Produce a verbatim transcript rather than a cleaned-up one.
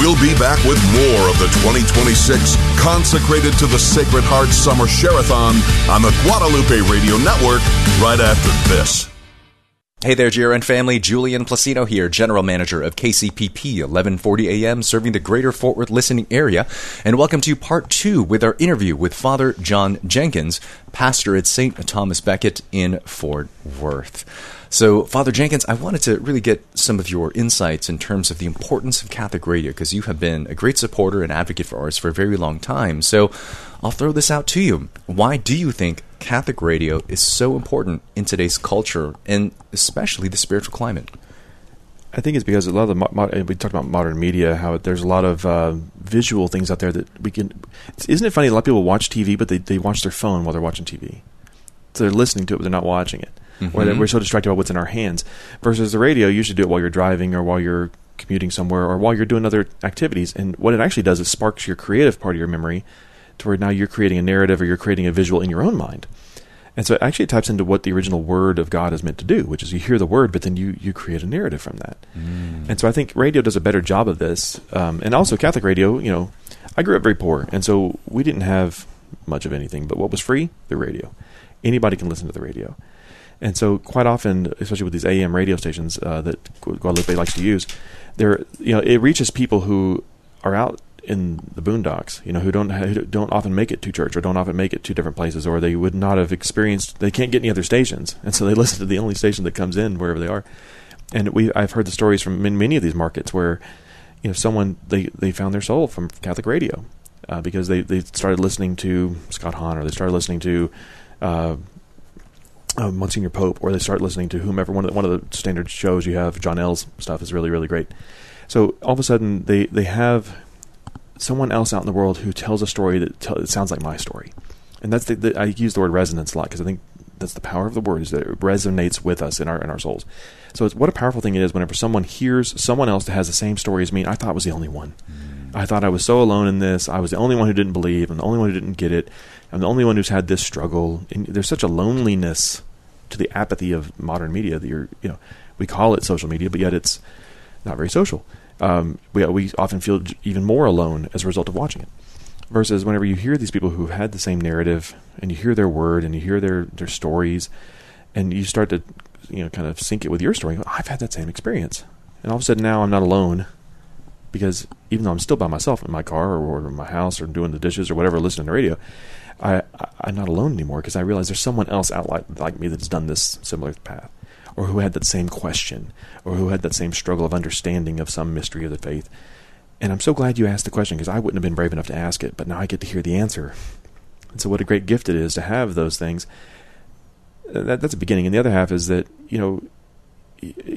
We'll be back with more of the twenty twenty-six Consecrated to the Sacred Heart Summer Share-a-thon on the Guadalupe Radio Network right after this. Hey there, G R N family. Julian Placino here, General Manager of K C P P, eleven forty A M, serving the greater Fort Worth listening area. And welcome to part two with our interview with Father John Jenkins, pastor at Saint Thomas Becket in Fort Worth. So, Father Jenkins, I wanted to really get some of your insights in terms of the importance of Catholic radio, because you have been a great supporter and advocate for ours for a very long time. So, I'll throw this out to you. Why do you think Catholic radio is so important in today's culture, and especially the spiritual climate? I think it's because a lot of the mo- we talked about modern media, how there's a lot of uh, visual things out there that we can. Isn't it funny? A lot of people watch T V, but they, they watch their phone while they're watching T V. So they're listening to it, but they're not watching it. Mm-hmm. Or we're so distracted by what's in our hands. Versus the radio, you should do it while you're driving or while you're commuting somewhere or while you're doing other activities. And what it actually does is sparks your creative part of your memory to where now you're creating a narrative or you're creating a visual in your own mind. And so it actually taps into what the original Word of God is meant to do, which is you hear the Word, but then you, you create a narrative from that. Mm. And so I think radio does a better job of this. Um, and also Catholic radio, you know, I grew up very poor, and so we didn't have much of anything. But what was free? The radio. Anybody can listen to the radio. And so quite often, especially with these A M radio stations uh, that Guadalupe likes to use, there, you know, it reaches people who are out in the boondocks, you know, who don't who don't often make it to church or don't often make it to different places, or they would not have experienced. They can't get any other stations, and so they listen to the only station that comes in wherever they are. And we, I've heard the stories from many, many of these markets where, you know, someone they, they found their soul from Catholic radio uh, because they, they started listening to Scott Hahn, or they started listening to Uh, Uh, Monsignor Pope, or they start listening to whomever. One of the, one of the standard shows you have, John L's stuff is really, really great. So all of a sudden, they, they have someone else out in the world who tells a story that, tell, that sounds like my story. And that's the, the, I use the word resonance a lot because I think that's the power of the word, is that it resonates with us in our in our souls. So it's, what a powerful thing it is whenever someone hears someone else that has the same story as me. I thought I was the only one. Mm. I thought I was so alone in this. I was the only one who didn't believe. I'm the only one who didn't get it. I'm the only one who's had this struggle. And there's such a loneliness to the apathy of modern media that you're, you know, we call it social media, but yet it's not very social. Um, we we often feel even more alone as a result of watching it. Versus whenever you hear these people who've had the same narrative, and you hear their word, and you hear their, their stories, and you start to, you know, kind of sync it with your story. I've had that same experience, and all of a sudden now I'm not alone, because even though I'm still by myself in my car or, or in my house or doing the dishes or whatever, listening to the radio, I, I, I'm not alone anymore, because I realize there's someone else out like, like me that's done this similar path, or who had that same question, or who had that same struggle of understanding of some mystery of the faith. And I'm so glad you asked the question, because I wouldn't have been brave enough to ask it, but now I get to hear the answer. And so what a great gift it is to have those things. That, that's the beginning. And the other half is that, you know,